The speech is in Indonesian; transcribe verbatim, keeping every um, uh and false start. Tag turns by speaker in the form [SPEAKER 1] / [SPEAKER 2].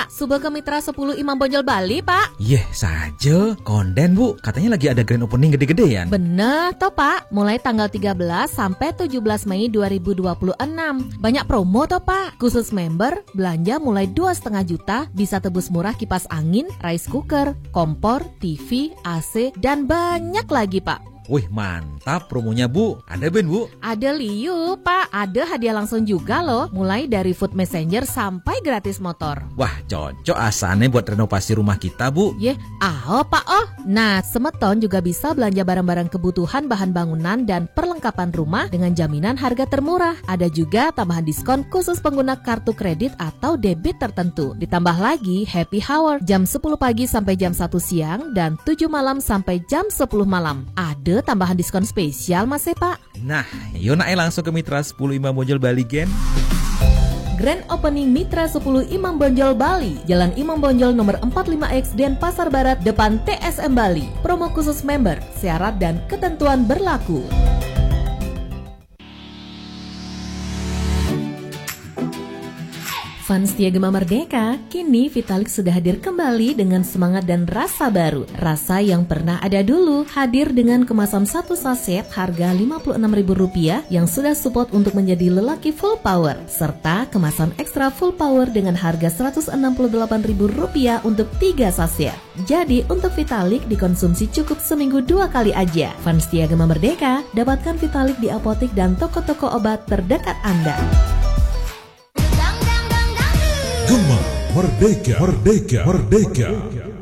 [SPEAKER 1] Pak, Subagio Mitra sepuluh Imam Bonjol Bali, Pak.
[SPEAKER 2] Yeh saja, konden Bu, katanya lagi ada grand opening gede-gedean.
[SPEAKER 1] Bener toh Pak, mulai tanggal tiga belas sampai tujuh belas Mei dua ribu dua puluh enam. Banyak promo toh Pak, khusus member, belanja mulai dua koma lima juta, bisa tebus murah kipas angin, rice cooker, kompor, T V, A C, dan banyak lagi Pak.
[SPEAKER 2] Wih mantap promonya Bu, ada Ben Bu?
[SPEAKER 1] Ada liu Pak, ada hadiah langsung juga loh, mulai dari food messenger sampai gratis motor.
[SPEAKER 2] Wah cocok asane buat renovasi rumah kita Bu.
[SPEAKER 1] Yeh, ah Pak oh. Nah, Semeton juga bisa belanja barang-barang kebutuhan bahan bangunan dan perlengkapan rumah dengan jaminan harga termurah. Ada juga tambahan diskon khusus pengguna kartu kredit atau debit tertentu. Ditambah lagi happy hour jam sepuluh pagi sampai jam satu siang dan tujuh malam sampai jam sepuluh malam. Ada tambahan diskon spesial Mas Pak.
[SPEAKER 2] Nah, yuk naik langsung ke Mitra sepuluh Imam Bonjol Bali Gen.
[SPEAKER 1] Grand Opening Mitra sepuluh Imam Bonjol Bali, Jalan Imam Bonjol nomor empat puluh lima X Denpasar Barat, depan T S M Bali. Promo khusus member, syarat dan ketentuan berlaku. Fans Setia Gema Merdeka, kini Vitalik sudah hadir kembali dengan semangat dan rasa baru. Rasa yang pernah ada dulu, hadir dengan kemasan satu saset harga lima puluh enam ribu rupiah yang sudah support untuk menjadi lelaki full power, serta kemasan ekstra full power dengan harga seratus enam puluh delapan ribu rupiah untuk tiga saset. Jadi untuk Vitalik dikonsumsi cukup seminggu dua kali aja. Fans Setia Gema Merdeka, dapatkan Vitalik di apotik dan toko-toko obat terdekat Anda.
[SPEAKER 3] Gema Merdeka, Merdeka, Merdeka.